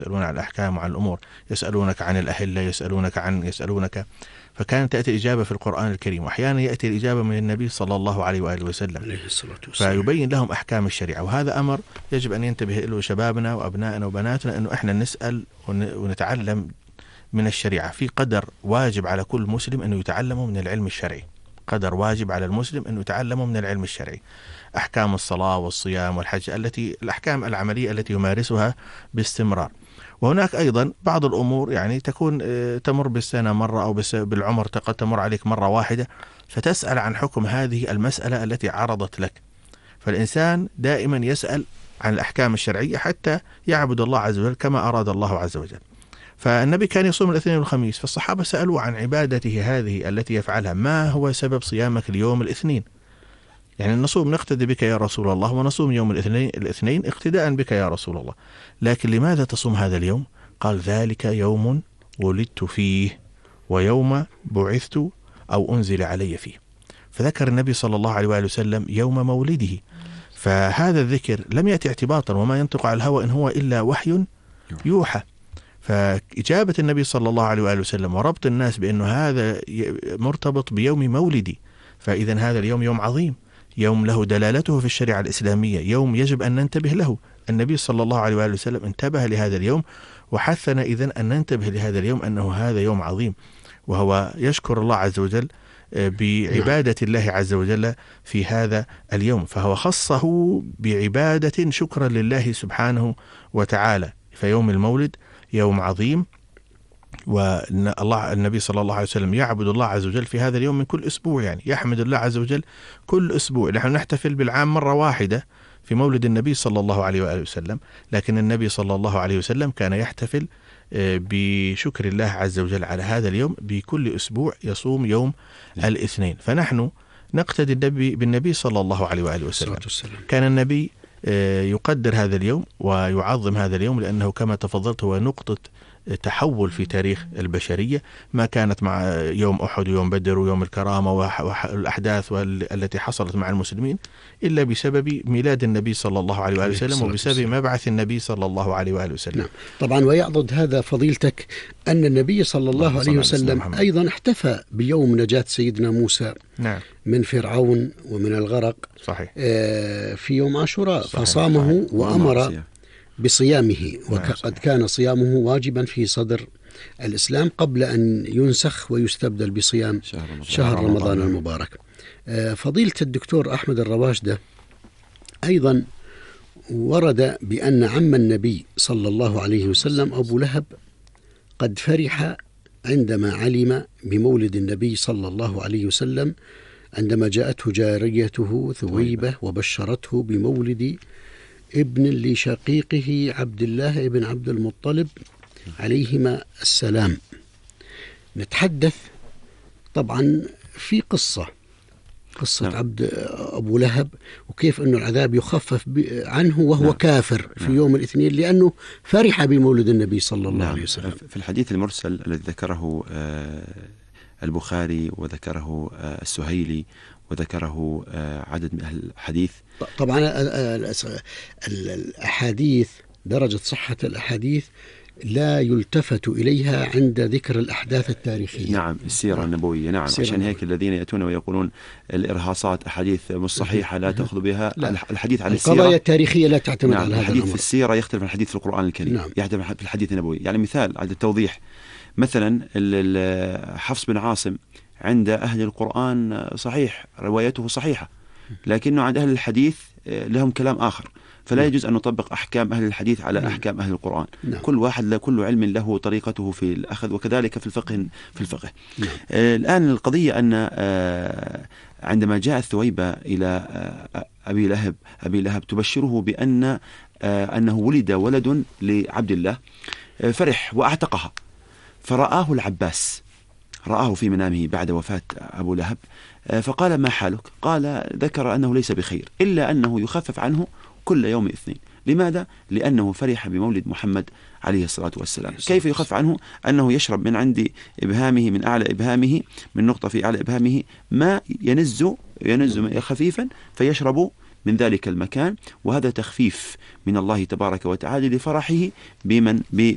يسألون عن الأحكام وعن الأمور، يسألونك عن الأهلة، يسألونك. فكانت تأتي الإجابة في القرآن الكريم، وأحيانا يأتي الإجابة من النبي صلى الله عليه وآله وسلم عليه الصلاة والسلام، فيبين لهم أحكام الشريعة. وهذا أمر يجب أن ينتبه له شبابنا وأبنائنا وبناتنا، أنه إحنا نسأل ونتعلم من الشريعة. في قدر واجب على كل مسلم أنه يتعلمه من العلم الشرعي، قدر واجب على المسلم أنه يتعلمه من العلم الشرعي، أحكام الصلاة والصيام والحج، الأحكام العملية التي يمارسها باستمرار. وهناك أيضا بعض الأمور يعني تكون تمر بالسنة مرة، أو بالعمر قد تمر عليك مرة واحدة، فتسأل عن حكم هذه المسألة التي عرضت لك. فالإنسان دائما يسأل عن الأحكام الشرعية حتى يعبد الله عز وجل كما أراد الله عز وجل. فالنبي كان يصوم الاثنين والخميس، فالصحابة سألوا عن عبادته هذه التي يفعلها، ما هو سبب صيامك اليوم الاثنين؟ يعني نصوم نقتدي بك يا رسول الله، ونصوم يوم الاثنين اقتداء بك يا رسول الله، لكن لماذا تصوم هذا اليوم؟ قال: ذلك يوم ولدت فيه ويوم بعثت أو أنزل علي فيه. فذكر النبي صلى الله عليه وآله وسلم يوم مولده، فهذا الذكر لم يأتي اعتباطا، وما ينطق على الهوى إن هو إلا وحي يوحى. فإجابة النبي صلى الله عليه وآله وسلم وربط الناس بأنه هذا مرتبط بيوم مولدي، فإذا هذا اليوم يوم عظيم، يوم له دلالته في الشريعة الإسلامية، يوم يجب أن ننتبه له. النبي صلى الله عليه وآله وسلم انتبه لهذا اليوم، وحثنا إذن أن ننتبه لهذا اليوم أنه هذا يوم عظيم، وهو يشكر الله عز وجل بعبادة الله عز وجل في هذا اليوم، فهو خصه بعبادة شكرا لله سبحانه وتعالى. فيوم المولد يوم عظيم، والنبي صلى الله عليه وسلم يعبد الله عز وجل في هذا اليوم من كل أسبوع، يعني يحمد الله عز وجل كل أسبوع. نحن نحتفل بالعام مرة واحدة في مولد النبي صلى الله عليه وآله وسلم، لكن النبي صلى الله عليه وسلم كان يحتفل بشكر الله عز وجل على هذا اليوم بكل أسبوع، يصوم يوم الاثنين. فنحن نقتدي بالنبي صلى الله عليه وآله وسلم. كان النبي يقدر هذا اليوم ويعظم هذا اليوم، لأنه كما تفضلت هو نقطة تحول في تاريخ البشرية، ما كانت مع يوم أحد ويوم بدر ويوم الكرامة والأحداث التي حصلت مع المسلمين إلا بسبب ميلاد النبي صلى الله عليه وآله وسلم، وبسبب مبعث النبي صلى الله عليه وآله وسلم. نعم. طبعا ويعضد هذا فضيلتك أن النبي صلى الله عليه وسلم أيضا احتفى بيوم نجاة سيدنا موسى نعم. من فرعون ومن الغرق. صحيح. في يوم عاشوراء، فصامه وأمر بصيامه، وقد كان صيامه واجبا في صدر الإسلام قبل أن ينسخ ويستبدل بصيام شهر رمضان المبارك. فضيلة الدكتور أحمد الرواشدة أيضا ورد بأن عم النبي صلى الله عليه وسلم أبو لهب قد فرح عندما علم بمولد النبي صلى الله عليه وسلم، عندما جاءته جاريته ثويبة وبشرته بمولد ابن لشقيقه عبد الله ابن عبد المطلب عليهما السلام. نتحدث طبعا في قصة عبد أبو لهب، وكيف أن العذاب يخفف عنه وهو كافر في يوم الاثنين، لأنه فرح بمولد النبي صلى الله عليه وسلم. في الحديث المرسل الذي ذكره البخاري وذكره السهيلي وذكره عدد من أهل الحديث، طبعا الأحاديث درجة صحة الأحاديث لا يلتفت إليها عند ذكر الأحداث التاريخية. نعم، السيرة النبوية. نعم، عشان هيك الذين يأتون ويقولون الإرهاصات أحاديث مش صحيحة لا تأخذ بها. لا. الحديث عن السيرة، القضايا التاريخية لا تعتمد على هذا الحديث في السيرة يختلف عن الحديث في القرآن الكريم. نعم. يختلف في الحديث النبوي. يعني مثال على التوضيح، مثلا حفص بن عاصم عند أهل القرآن صحيح، روايته صحيحة، لكنه عند أهل الحديث لهم كلام آخر، فلا يجوز أن نطبق أحكام أهل الحديث على أحكام أهل القرآن. كل واحد كل علم له طريقته في الأخذ، وكذلك في الفقه. الآن القضية أن عندما جاء الثويبة إلى أبي لهب تبشره بأن أنه ولد ولد لعبد الله، فرح وأعتقها، فرآه العباس، رآه في منامه بعد وفاة أبو لهب، فقال: ما حالك؟ قال: ذكر أنه ليس بخير، إلا أنه يخفف عنه كل يوم اثنين. لماذا؟ لأنه فرح بمولد محمد عليه الصلاة والسلام. كيف يخفف عنه؟ أنه يشرب من عند إبهامه، من أعلى إبهامه، من نقطة في أعلى إبهامه، ما ينز خفيفا، فيشرب من ذلك المكان، وهذا تخفيف من الله تبارك وتعالى لفرحه